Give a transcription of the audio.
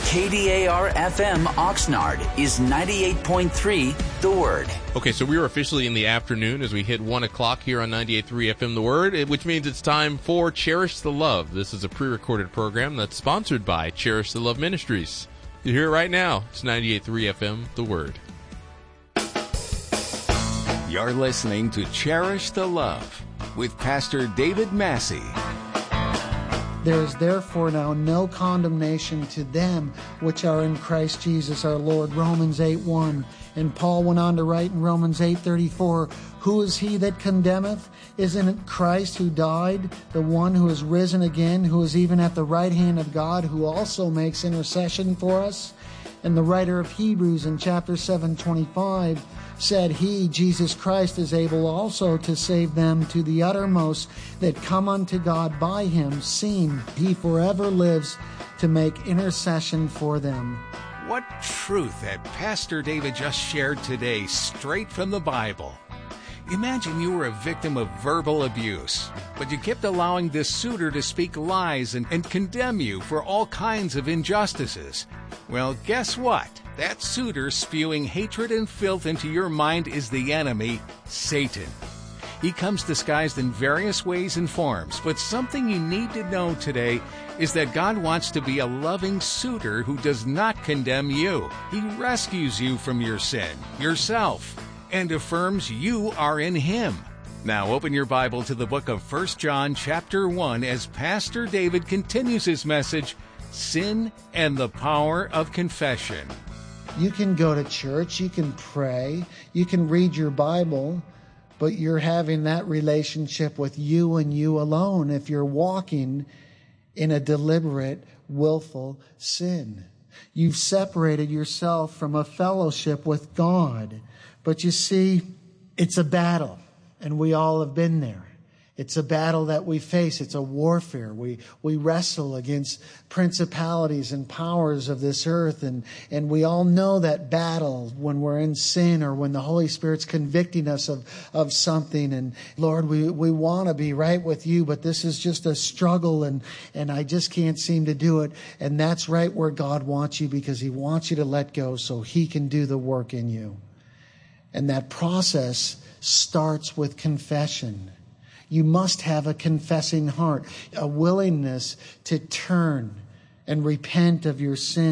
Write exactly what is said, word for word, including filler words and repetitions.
K D A R F M Oxnard is ninety-eight point three The Word. Okay, so we are officially in the afternoon as we hit one o'clock here on ninety-eight point three F M The Word, which means it's time for Cherish the Love. This is a pre-recorded program that's sponsored by Cherish the Love Ministries. You hear it right now. It's ninety-eight point three F M The Word. You're listening to Cherish the Love with Pastor David Massey. There is therefore now no condemnation to them which are in Christ Jesus our Lord. Romans eight one. And Paul went on to write in Romans eight thirty-four, who is he that condemneth? Isn't it Christ who died, the one who is risen again, who is even at the right hand of God, who also makes intercession for us? And the writer of Hebrews in chapter seven twenty-five said, he, Jesus Christ, is able also to save them to the uttermost that come unto God by him, seeing he forever lives to make intercession for them. What truth had Pastor David just shared today, straight from the Bible. Imagine you were a victim of verbal abuse, but you kept allowing this suitor to speak lies and, and condemn you for all kinds of injustices. Well, guess what? That suitor spewing hatred and filth into your mind is the enemy, Satan. He comes disguised in various ways and forms, but something you need to know today is that God wants to be a loving suitor who does not condemn you. He rescues you from your sin, yourself, and affirms you are in Him. Now open your Bible to the book of First John chapter one as Pastor David continues his message, Sin and the Power of Confession. You can go to church, you can pray, you can read your Bible, but you're having that relationship with you and you alone if you're walking in a deliberate, willful sin. You've separated yourself from a fellowship with God. But you see, it's a battle, and we all have been there. It's a battle that we face. It's a warfare. We we wrestle against principalities and powers of this earth. And, and we all know that battle when we're in sin or when the Holy Spirit's convicting us of, of something. And Lord, we, we want to be right with you, but this is just a struggle and, and I just can't seem to do it. And that's right where God wants you, because He wants you to let go so He can do the work in you. And that process starts with confession. You must have a confessing heart, a willingness to turn and repent of your sin.